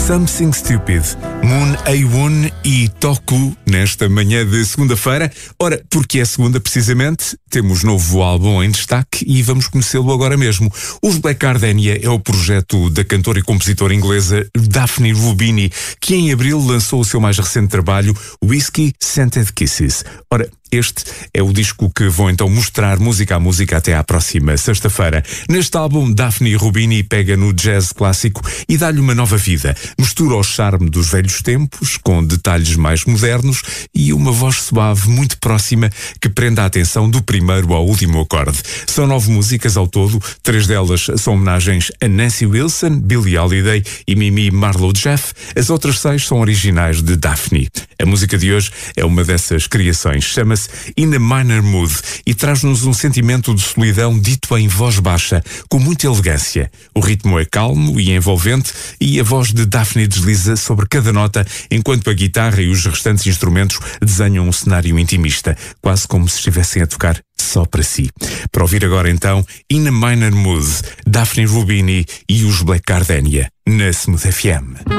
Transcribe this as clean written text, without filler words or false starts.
Something Stupid, Moon A1 e Toku nesta manhã de segunda-feira. Ora, porque é segunda precisamente, temos novo álbum em destaque e vamos conhecê-lo agora mesmo. Os Black Gardenia é o projeto da cantora e compositora inglesa Daphne Rubini, que em abril lançou o seu mais recente trabalho, Whiskey Scented Kisses. Ora, este é o disco que vou então mostrar música a música até à próxima sexta-feira. Neste álbum, Daphne Rubini pega no jazz clássico e dá-lhe uma nova vida. Mistura o charme dos velhos tempos com detalhes mais modernos e uma voz suave muito próxima que prende a atenção do primeiro ao último acorde. São 9 músicas ao todo, 3 delas são homenagens a Nancy Wilson, Billie Holiday e Mimi Marlowe Jeff. As outras 6 são originais de Daphne. A música de hoje é uma dessas criações. Chama-se In a Minor Mood e traz-nos um sentimento de solidão dito em voz baixa, com muita elegância. O ritmo é calmo e envolvente e a voz de Daphne desliza sobre cada nota, enquanto a guitarra e os restantes instrumentos desenham um cenário intimista, quase como se estivessem a tocar só para si. Para ouvir agora então In a Minor Mood, Daphne Rubini e os Black Gardenia, na Smooth FM.